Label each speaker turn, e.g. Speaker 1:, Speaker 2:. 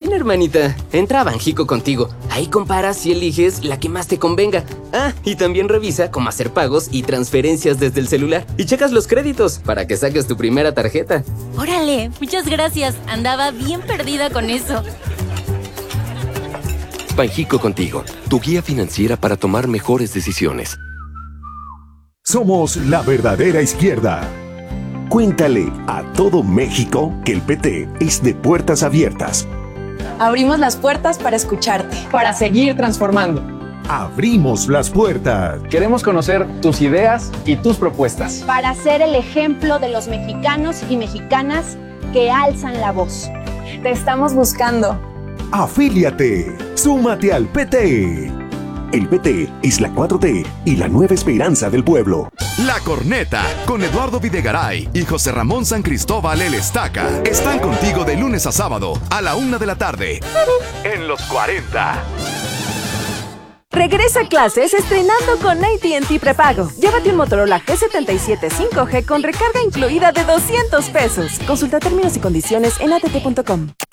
Speaker 1: Ven, hermanita, entra a Banjico Contigo. Ahí comparas y eliges la que más te convenga. Ah, y también revisa cómo hacer pagos y transferencias desde el celular. Y checas los créditos para que saques tu primera tarjeta.
Speaker 2: ¡Órale! Muchas gracias. Andaba bien perdida con eso.
Speaker 3: Banjico Contigo, tu guía financiera para tomar mejores decisiones.
Speaker 4: Somos la verdadera izquierda. Cuéntale a todo México que el PT es de puertas abiertas.
Speaker 5: Abrimos las puertas para escucharte.
Speaker 6: Para seguir transformando.
Speaker 4: Abrimos las puertas.
Speaker 6: Queremos conocer tus ideas y tus propuestas.
Speaker 7: Para ser el ejemplo de los mexicanos y mexicanas que alzan la voz.
Speaker 5: Te estamos buscando.
Speaker 4: Afíliate. Súmate al PT. El PT es la 4T y la nueva esperanza del pueblo.
Speaker 8: La Corneta, con Eduardo Videgaray y José Ramón San Cristóbal El Estaca, están contigo de lunes a sábado a la 1 de la tarde. En los 40.
Speaker 9: Regresa a clases estrenando con AT&T Prepago. Llévate un Motorola G77 5G con recarga incluida de $200. Consulta términos y condiciones en att.com.